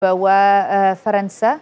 وفرنسا.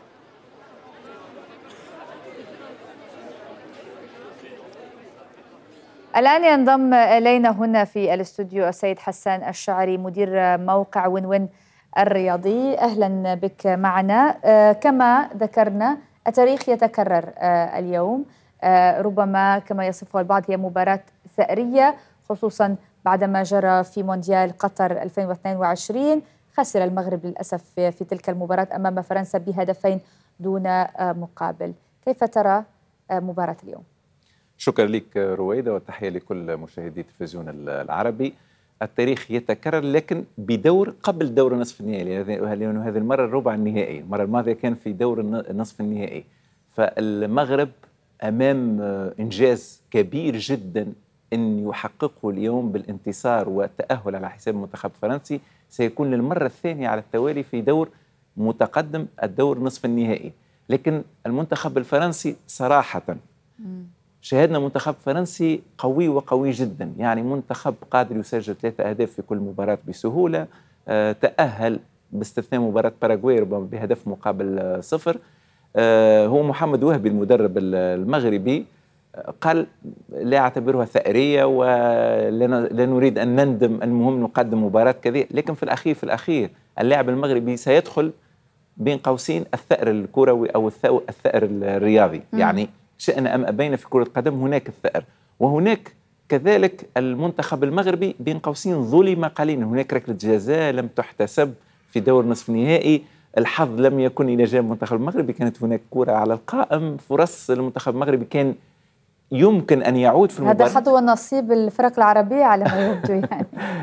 الآن ينضم إلينا هنا في الاستوديو السيد حسان الشعري مدير موقع وين وين الرياضي. أهلا بك معنا. كما ذكرنا التاريخ يتكرر اليوم، ربما كما يصفه البعض هي مباراة ثأرية، خصوصا بعدما جرى في مونديال قطر 2022. خسر المغرب للأسف في تلك المباراة أمام فرنسا بهدفين دون مقابل. كيف ترى مباراة اليوم؟ شكرا لك رويدة، وتحية لكل مشاهدي التلفزيون العربي. التاريخ يتكرر لكن بدور قبل دور نصف النهائي، لأنه هذه المرة الربع النهائي. المرة الماضية كان في دور نصف النهائي. فالمغرب أمام إنجاز كبير جدا أن يحققه اليوم بالانتصار والتأهل على حساب المنتخب الفرنسي. سيكون للمرة الثانية على التوالي في دور متقدم الدور نصف النهائي. لكن المنتخب الفرنسي صراحة شاهدنا منتخب فرنسي قوي وقوي جدا، يعني منتخب قادر يسجل 3 أهداف في كل مباراة بسهولة. تأهل باستثناء مباراة باراغواي بهدف مقابل 0. هو محمد وهبي المدرب المغربي قال لا أعتبرها ثأرية ولا نريد أن نندم، المهم نقدم مباراة كذا. لكن في الأخير اللاعب المغربي سيدخل بين قوسين الثأر الكروي أو الثأر الرياضي. يعني شئنا أم أبينا في كرة القدم هناك الثأر، وهناك كذلك المنتخب المغربي بين قوسين ظلم قليلا. هناك ركلة جزاء لم تحتسب في دور نصف النهائي، الحظ لم يكن إلى جانب المنتخب المغربي. كانت هناك كرة على القائم، فرص المنتخب المغربي كان يمكن أن يعود في المباراة. هذا حظ ونصيب الفرق العربية على ما يبدو يعني.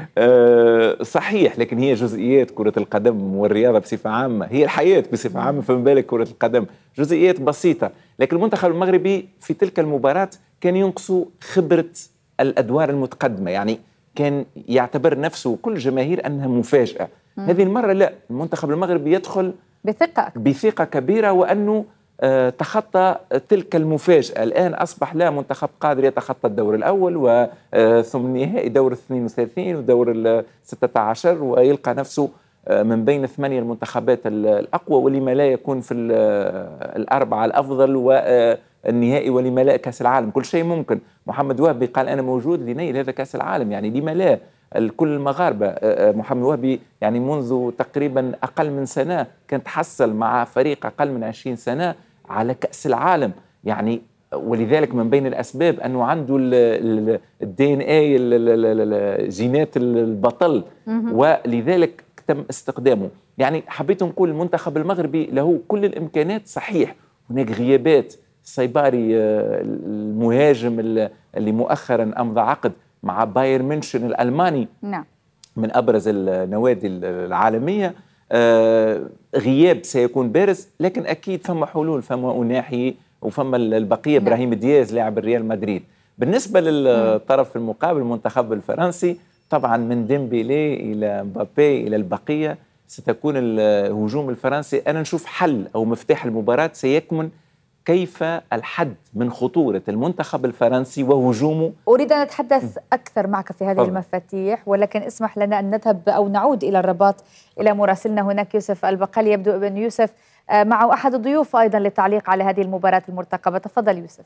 صحيح، لكن هي جزئيات كرة القدم والرياضة بصفة عامة، هي الحياة بصفة عامة، فما بالك كرة القدم، جزئيات بسيطة. لكن المنتخب المغربي في تلك المباراة كان ينقصه خبرة الأدوار المتقدمة، يعني كان يعتبر نفسه كل جماهير أنها مفاجأة. هذه المرة لا، المنتخب المغربي يدخل بثقة كبيرة، وأنه تخطى تلك المفاجأة. الآن أصبح لا، منتخب قادر يتخطى الدور الأول وثم النهائي دور 32 ودور 16، ويلقى نفسه من بين 8 المنتخبات الأقوى، ولما لا يكون في الأربعة الأفضل والنهائي، ولما لا كأس العالم. كل شيء ممكن. محمد وهبي قال أنا موجود لنيل هذا كأس العالم، يعني لما لا؟ الكل المغاربة. محمد وهبي يعني منذ تقريبا أقل من سنة كان تحصل مع فريق أقل من 20 سنة على كأس العالم، يعني ولذلك من بين الأسباب أنه عنده الدي ان اي، جينات البطل، ولذلك تم استخدامه. يعني حبيت نقول المنتخب المغربي له كل الإمكانات. صحيح هناك غيابات، سايباري المهاجم اللي مؤخرا أمضى عقد مع بايرن ميونخ الألماني، نعم، من أبرز النوادي العالمية، غياب سيكون بارز. لكن أكيد فما حلول، فما أناحي وفما البقية. إبراهيم دياز لاعب الريال مدريد. بالنسبة للطرف المقابل المنتخب الفرنسي، طبعا من ديمبيلي إلى مبابي إلى البقية ستكون الهجوم الفرنسي. أنا نشوف حل أو مفتاح المباراة سيكمن كيف الحد من خطورة المنتخب الفرنسي وهجومه. أريد أن أتحدث أكثر معك في هذه المفاتيح، ولكن اسمح لنا أن نذهب أو نعود إلى الرباط إلى مراسلنا هناك يوسف البقالي. يبدو أن يوسف معه أحد الضيوف أيضا للتعليق على هذه المباراة المرتقبة. تفضل يوسف.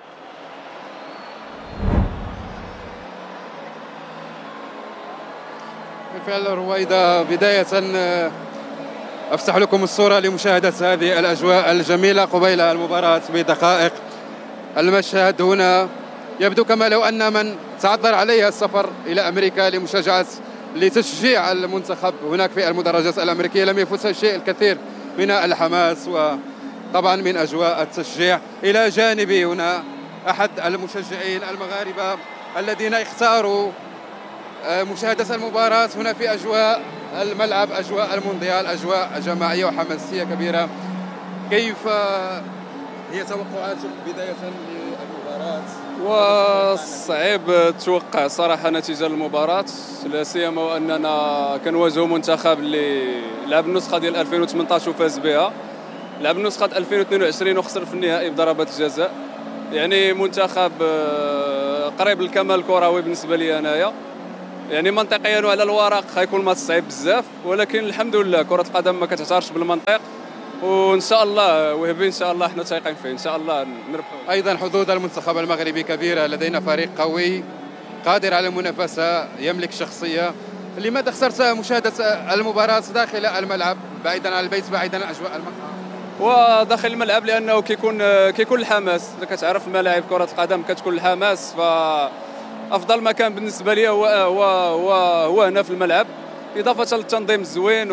بالفعل رويدة، بداية أفتح لكم الصورة لمشاهدة هذه الأجواء الجميلة قبيل المباراة بدقائق. المشهد هنا يبدو كما لو أن من تعذر عليه السفر إلى أمريكا لتشجيع المنتخب هناك في المدرجات الأمريكية لم يفوت الشيء الكثير من الحماس وطبعا من أجواء التشجيع. إلى جانبي هنا أحد المشجعين المغاربة الذين اختاروا مشاهدة المباراة هنا في أجواء الملعب، أجواء المونديال، أجواء جماعية وحماسية كبيرة. كيف هي توقعاتك بداية للمباراة؟ وصعيب توقع صراحة نتيجة المباراة، لا سيما وأننا كنواجهوا منتخب اللي لعب النسخة ديال 2018 وفاز بها، لعب النسخة 2022 وخسر في النهائي بضربات الجزاء. يعني منتخب قريب للكمال الكروي بالنسبة لي أنايا. يعني منطقيا وعلى الورق غيكون ماتش صعيب بزاف، ولكن الحمد لله كرة القدم ما كتعترفش بالمنطق، وان شاء الله وهبي ان شاء الله حنا تايقين فيه ان شاء الله نربحوا. ايضا حظوظ المنتخب المغربي كبيره، لدينا فريق قوي قادر على المنافسه، يملك شخصيه. لماذا اخترت مشاهده المباراه داخل الملعب بعيدا عن البيت، بعيدا عن اجواء المقهى؟ وداخل الملعب لانه كيكون الحماس، كتعرف ملاعب كرة القدم كتكون الحماس، فافضل مكان بالنسبه لي هو هنا في الملعب، اضافه للتنظيم الزوين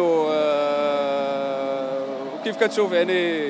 وكيف كتشوف يعني.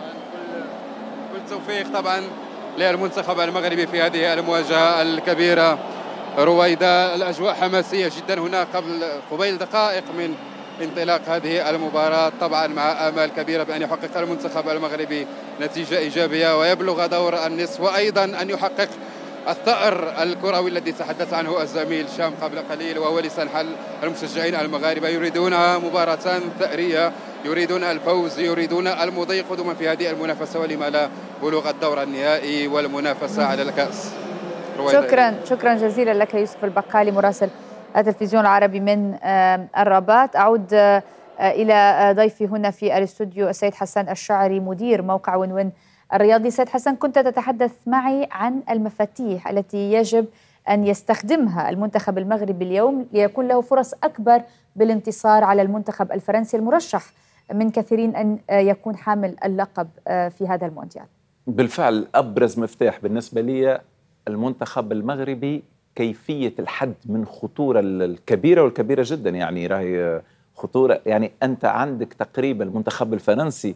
كل التوفيق طبعا للمنتخب المغربي في هذه المواجهه الكبيره. رويدة، الاجواء حماسيه جدا هنا قبيل دقائق من انطلاق هذه المباراة، طبعا مع آمال كبيرة بأن يحقق المنتخب المغربي نتيجة إيجابية ويبلغ دور النصف، وأيضا أن يحقق الثأر الكروي الذي تحدث عنه الزميل شام قبل قليل، وهو لسان حال المشجعين المغاربة. يريدون مباراة ثأرية، يريدون الفوز، يريدون المضي قدما في هذه المنافسة، ولما لا بلوغ الدور النهائي والمنافسة على الكأس. شكرا جزيلا لك يوسف البقالي مراسل التلفزيون العربي من الرباط. أعود إلى ضيفي هنا في الاستوديو السيد حسان الشعري مدير موقع ونون الرياضي. سيد حسان، كنت تتحدث معي عن المفاتيح التي يجب أن يستخدمها المنتخب المغربي اليوم ليكون له فرص أكبر بالانتصار على المنتخب الفرنسي المرشح من كثيرين أن يكون حامل اللقب في هذا المونديال. بالفعل أبرز مفتاح بالنسبة لي المنتخب المغربي كيفية الحد من خطورة الكبيرة والكبيرة جدا، يعني راهي خطورة. يعني أنت عندك تقريبا المنتخب الفرنسي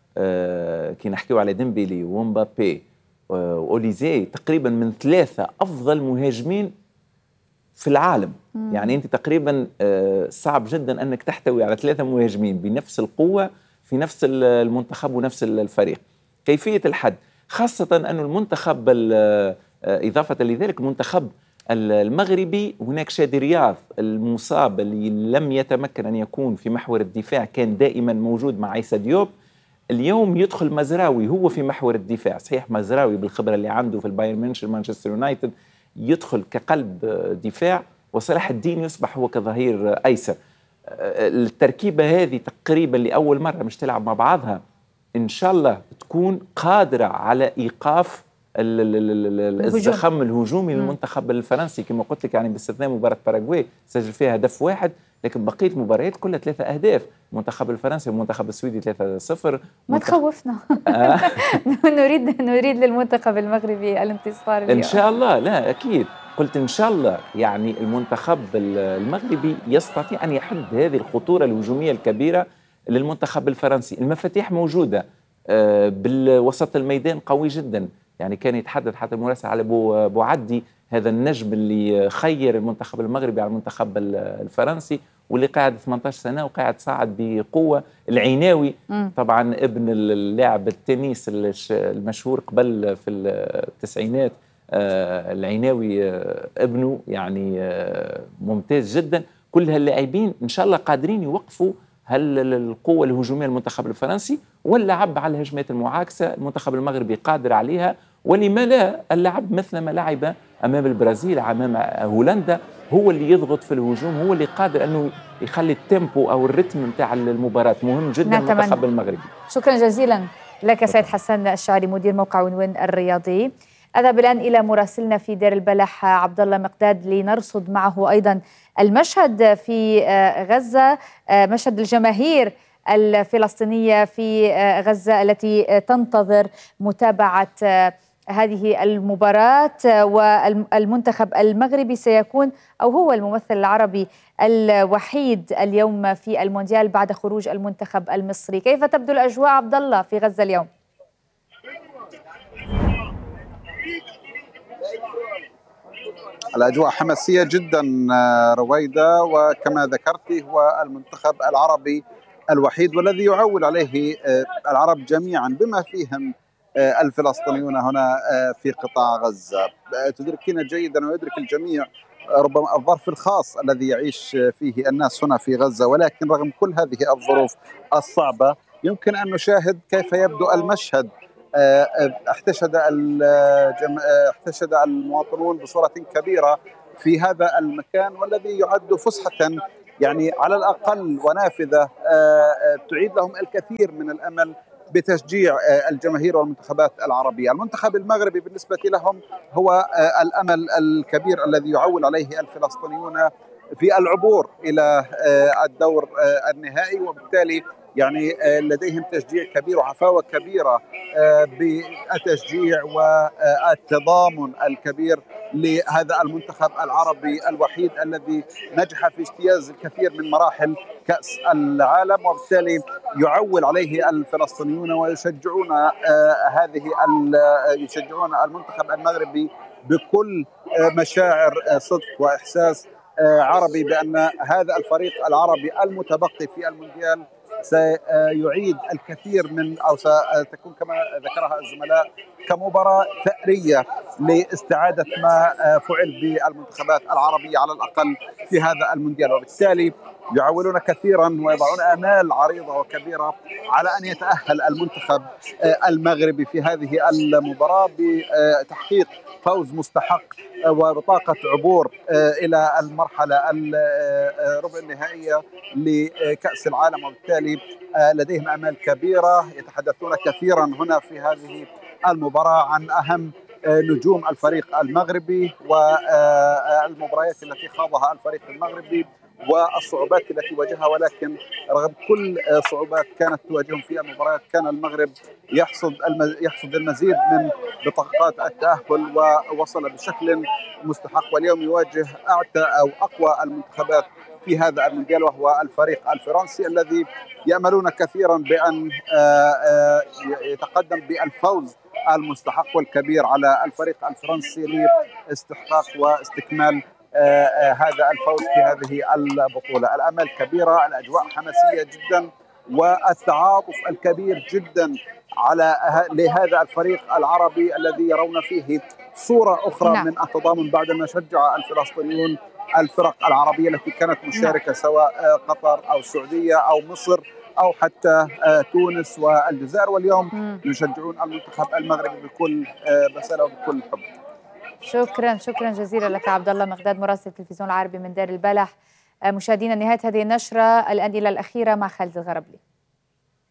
كي نحكيو على ديمبيلي ومبابي وأوليزي تقريبا من 3 أفضل مهاجمين في العالم. يعني أنت تقريبا صعب جدا أنك تحتوي على 3 مهاجمين بنفس القوة في نفس المنتخب ونفس الفريق. كيفية الحد، خاصة أن المنتخب إضافة لذلك المنتخب المغربي هناك شادي رياض المصاب اللي لم يتمكن أن يكون في محور الدفاع، كان دائما موجود مع عيسى ديوب. اليوم يدخل مزراوي هو في محور الدفاع، صحيح مزراوي بالخبرة اللي عنده في البايرن ميونخ مانشستر يونايتد يدخل كقلب دفاع، وصلاح الدين يصبح هو كظهير أيسر. التركيبة هذه تقريبا لأول مرة مش تلعب مع بعضها، إن شاء الله تكون قادرة على إيقاف الزخم الهجومي للمنتخب الفرنسي. كما قلت لك يعني باستثناء مباراة باراغواي سجل فيها هدف واحد، لكن بقية المباريات كلها 3 أهداف. المنتخب الفرنسي والمنتخب السويدي 3-0. ما تخوفنا. نريد للمنتخب المغربي الانتصار اليوم. إن شاء الله، لا أكيد قلت إن شاء الله. يعني المنتخب المغربي يستطيع أن يحد هذه الخطورة الهجومية الكبيرة للمنتخب الفرنسي. المفاتيح موجودة بالوسط الميدان قوي جدا. يعني كان يتحدث حتى المراسل على بوعدي، هذا النجم اللي خير المنتخب المغربي على المنتخب الفرنسي، واللي قاعد 18 سنة وقاعد صاعد بقوة. العيناوي طبعا ابن اللاعب التنس المشهور قبل في التسعينات، العيناوي ابنه يعني ممتاز جدا. كل هاللاعبين إن شاء الله قادرين يوقفوا هل القوة الهجومية المنتخب الفرنسي، واللعب على الهجمات المعاكسة المنتخب المغربي قادر عليها. ولما لا اللعب مثل ما لعب أمام البرازيل أمام هولندا، هو اللي يضغط في الهجوم، هو اللي قادر أنه يخلي التيمبو أو الرتم متاع المباراة. مهم جدا المنتخب المغربي. شكرا جزيلا لك سيد حسان الشعري مدير موقع ونون الرياضي. أذهب الآن إلى مراسلنا في دير البلح عبد الله مقداد لنرصد معه أيضا المشهد في غزة، مشهد الجماهير الفلسطينية في غزة التي تنتظر متابعة هذه المباراة. والمنتخب المغربي سيكون أو هو الممثل العربي الوحيد اليوم في المونديال بعد خروج المنتخب المصري. كيف تبدو الأجواء عبد الله في غزة اليوم؟ الأجواء حماسية جدا رويدة، وكما ذكرت هو المنتخب العربي الوحيد والذي يعول عليه العرب جميعا بما فيهم الفلسطينيون هنا في قطاع غزة. تدركين جيدا ويدرك الجميع ربما الظرف الخاص الذي يعيش فيه الناس هنا في غزة، ولكن رغم كل هذه الظروف الصعبة يمكن أن نشاهد كيف يبدو المشهد. احتشد المواطنون بصورة كبيرة في هذا المكان، والذي يعد فسحة يعني على الأقل ونافذة تعيد لهم الكثير من الأمل بتشجيع الجماهير والمنتخبات العربية. المنتخب المغربي بالنسبة لهم هو الأمل الكبير الذي يعول عليه الفلسطينيون في العبور إلى الدور النهائي، وبالتالي يعني لديهم تشجيع كبير وحفاوة كبيرة بالتشجيع والتضامن الكبير لهذا المنتخب العربي الوحيد الذي نجح في اجتياز الكثير من مراحل كأس العالم، وبالتالي يعول عليه الفلسطينيون ويشجعون يشجعون المنتخب المغربي بكل مشاعر صدق وإحساس عربي بأن هذا الفريق العربي المتبقي في المونديال سيعيد الكثير من أو ستكون كما ذكرها الزملاء كمباراة ثأرية لاستعادة ما فعل بالمنتخبات العربية على الأقل في هذا المونديال، وبالتالي يعولون كثيرا ويضعون آمال عريضة وكبيرة على أن يتأهل المنتخب المغربي في هذه المباراة بتحقيق فوز مستحق وبطاقة عبور إلى المرحلة ربع النهائية لكأس العالم، وبالتالي لديهم آمال كبيرة. يتحدثون كثيرا هنا في هذه المباراة عن أهم نجوم الفريق المغربي والمباريات التي خاضها الفريق المغربي والصعوبات التي واجهها، ولكن رغم كل صعوبات كانت تواجههم في المباريات كان المغرب يحصد المزيد من بطاقات التأهل ووصل بشكل مستحق، واليوم يواجه أعتى أو أقوى المنتخبات في هذا المونديال وهو الفريق الفرنسي الذي يأملون كثيرا بأن يتقدم بالفوز المستحق والكبير على الفريق الفرنسي لاستحقاق واستكمال هذا الفوز في هذه البطولة. الأمل كبيرة، الأجواء حماسية جدا، والتعاطف الكبير جدا لهذا الفريق العربي الذي يرون فيه صورة أخرى من التضامن بعدما شجع الفلسطينيون الفرق العربية التي كانت مشاركة سواء قطر أو السعودية أو مصر أو حتى تونس والجزائر، واليوم يشجعون المنتخب المغربي بكل بسالة وبكل حب. شكرا جزيلا لك عبد الله مقداد مراسل التلفزيون العربي من دير البلح. مشاهدينا، نهاية هذه النشرة الأنيلة الأخيرة مع خالد الغربلي.